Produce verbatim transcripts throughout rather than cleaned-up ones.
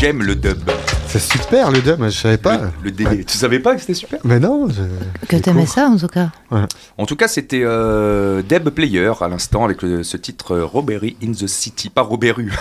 j'aime le dub. C'est super le dub, je savais pas. Le, le délai. Tu savais pas que c'était super? Mais non. Je... Que t'aimais ça en tout cas. Ouais. En tout cas, c'était euh, Deb Player à l'instant avec le, ce titre euh, Robbery in the City, pas Robberu.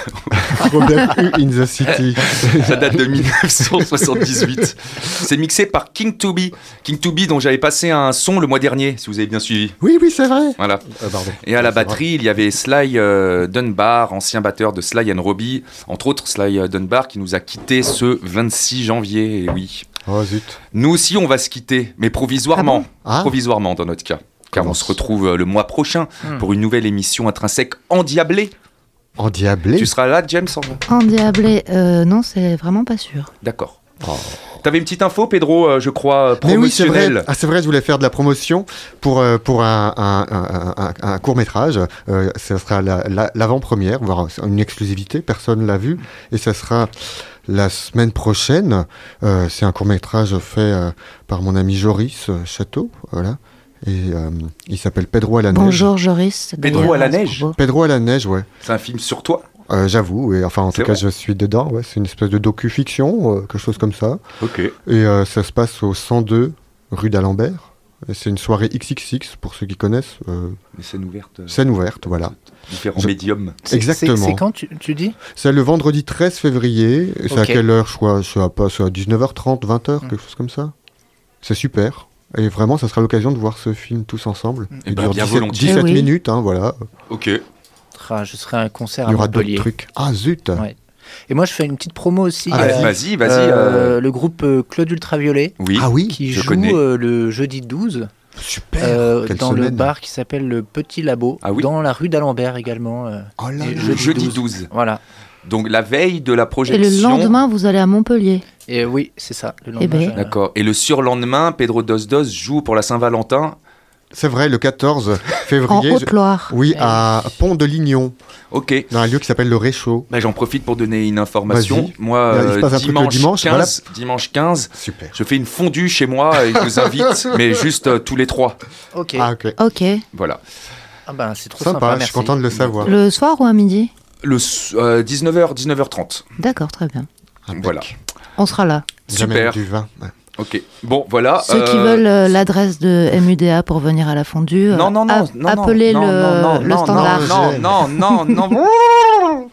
Robbery in the City. Ça date de dix-neuf cent soixante-dix-huit. C'est mixé par King Tubby. King Tubby dont j'avais passé un son le mois dernier, si vous avez bien suivi. Oui, oui, c'est vrai. Voilà. Euh, pardon. Et à la batterie, il y avait Sly euh, Dunbar, ancien batteur de Sly and Robbie, entre autres Sly euh, Dunbar qui nous a quittés ce vingt-six janvier. Et oui. Oh zut. Nous aussi, on va se quitter, mais provisoirement. Ah bon ah. Provisoirement dans notre cas. Car Comment on se retrouve euh, le mois prochain hmm. pour une nouvelle émission intrinsèque endiablée. Endiablée? Tu seras là, James? Endiablée, euh, non, c'est vraiment pas sûr. D'accord. Oh. T'avais une petite info, Pedro, euh, je crois, promotionnelle. Mais oui, c'est vrai. Ah, c'est vrai, je voulais faire de la promotion pour, euh, pour un, un, un, un, un court-métrage. Euh, ça sera la, la, l'avant-première, voire une exclusivité, personne ne l'a vu. Et ça sera la semaine prochaine. Euh, c'est un court-métrage fait euh, par mon ami Joris Château, voilà. Et euh, il s'appelle Pedro à la neige. Bonjour Joris. Pedro à la neige. Pedro à la neige, ouais. C'est un film sur toi? Euh, j'avoue, et enfin en c'est tout cas vrai. je suis dedans, ouais, c'est une espèce de docu-fiction, euh, quelque chose comme ça. Ok. Et euh, ça se passe au cent deux rue d'Alembert. Et c'est une soirée X X X pour ceux qui connaissent. Euh, Mais scène ouverte. Euh, scène ouverte, voilà. Différents je... médiums. C'est, Exactement. C'est, c'est quand tu, tu dis? C'est le vendredi treize février. Et c'est okay. à quelle heure? Je crois, c'est à, c'est à dix-neuf heures trente, vingt heures, mmh. quelque chose comme ça. C'est super. Et vraiment, ça sera l'occasion de voir ce film tous ensemble. Mmh. Il bah, dure bien dix-sept, volontiers. dix-sept oui. minutes, hein, voilà. Ok. Ah, je serai à un concert Il y à aura Montpellier. d'autres trucs. Ah zut. Ouais. Et moi, je fais une petite promo aussi. Ah, euh, vas-y, vas-y. euh, euh... Le groupe euh, Claude Ultraviolet. Oui. Ah oui. Qui je joue connais. Euh, le jeudi douze. Super. Euh, Quelle dans semaine. le bar qui s'appelle le Petit Labo. Ah oui. Dans la rue d'Alembert également. Euh, Oh là là. Le jeudi douze. Voilà. Donc la veille de la Et projection. le lendemain, vous allez à Montpellier. Et oui, c'est ça. Le Eh lendemain, ben. je- D'accord. Et le surlendemain, Pedro Dos Dos joue pour la Saint-Valentin. C'est vrai, le quatorze En février. je- Haute-Loire. Oui, Eh à Pont-de-Lignon, Ok. dans un lieu qui s'appelle le Réchaud. Bah, j'en profite pour donner une information. Vas-y. Moi, Il se euh, passe un truc le dimanche, dimanche, quinze, dimanche quinze, Super. je fais une fondue chez moi et je vous invite, mais juste euh, tous les trois. Ok. Ah, ok. Ok. Voilà. Ah ben, c'est trop Sympa, sympa. je Merci. suis content de le savoir. Le soir ou à midi? Le s- euh, dix-neuf heures, dix-neuf heures trente. D'accord, très bien. Impec. Voilà. On sera là. Jamais Super. du vin. Ouais. Ok. Bon, voilà. Ceux qui euh, veulent euh, l'adresse de M U D A pour venir à la fondue, euh, Non, non, non, ap- non, non, appelez non, le, non, non, le non, standard. Non, non, non, non, non.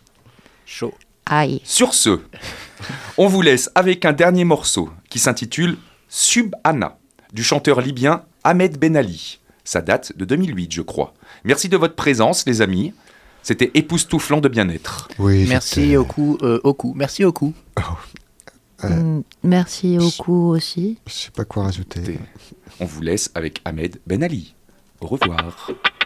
Chaud. Aïe. Sur ce, on vous laisse avec un dernier morceau qui s'intitule Subhana du chanteur libyen Ahmed Ben Ali. Ça date de deux mille huit, je crois. Merci de votre présence, les amis. C'était époustouflant de bien-être. Oui, Merci j'étais- au coup. Euh, au coup. Merci au coup. Euh, Mm, Merci au coup aussi. Je sais pas quoi rajouter. On vous laisse avec Ahmed Ben Ali. Au revoir.